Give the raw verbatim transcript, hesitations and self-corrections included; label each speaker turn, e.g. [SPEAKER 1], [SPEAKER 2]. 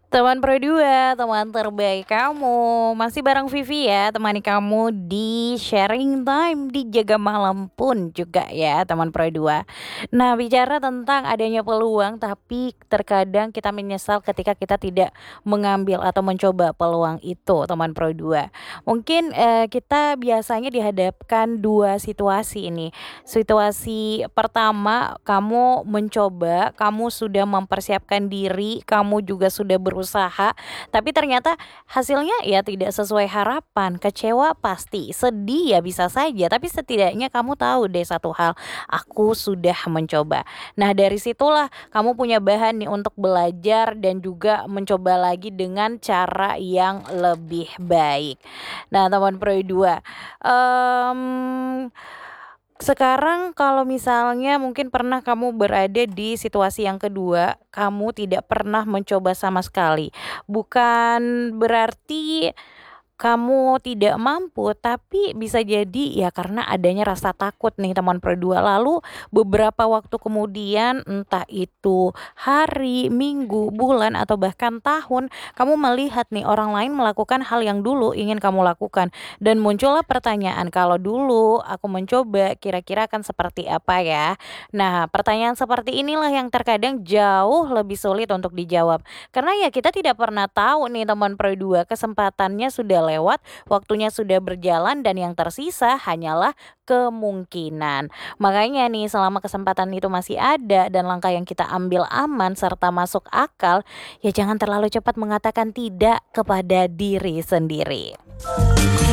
[SPEAKER 1] Teman Pro dua, teman terbaik kamu. Masih bareng Vivi ya, temani kamu di sharing time di jaga malam pun juga ya, teman Pro dua. Nah, bicara tentang adanya peluang tapi terkadang kita menyesal ketika kita tidak mengambil atau mencoba peluang itu, teman Pro dua. Mungkin eh, kita biasanya dihadapkan dua situasi ini. Situasi pertama, kamu mencoba, kamu sudah mempersiapkan diri, kamu juga sudah berusaha, tapi ternyata hasilnya ya tidak sesuai harapan. Kecewa pasti, sedih ya bisa saja, tapi setidaknya kamu tahu deh satu hal, aku sudah mencoba. Nah, dari situlah kamu punya bahan nih untuk belajar dan juga mencoba lagi dengan cara yang lebih baik. Nah, teman Pro dua, em sekarang kalau misalnya mungkin pernah kamu berada di situasi yang kedua, kamu tidak pernah mencoba sama sekali. Bukan berarti kamu tidak mampu, tapi bisa jadi ya karena adanya rasa takut nih, teman Pro dua. Lalu beberapa waktu kemudian, entah itu hari, minggu, bulan, atau bahkan tahun, kamu melihat nih orang lain melakukan hal yang dulu ingin kamu lakukan. Dan muncullah pertanyaan, kalau dulu aku mencoba kira-kira akan seperti apa ya? Nah, pertanyaan seperti inilah yang terkadang jauh lebih sulit untuk dijawab. Karena ya kita tidak pernah tahu nih, teman Pro dua, kesempatannya sudah lewat, waktunya sudah berjalan, dan yang tersisa hanyalah kemungkinan. Makanya nih, selama kesempatan itu masih ada dan langkah yang kita ambil aman serta masuk akal, ya jangan terlalu cepat mengatakan tidak kepada diri sendiri.